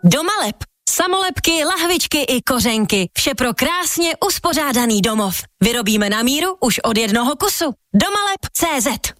Domalep. Samolepky, lahvičky i kořenky. Vše pro krásně uspořádaný domov. Vyrobíme na míru už od jednoho kusu. Domalep.cz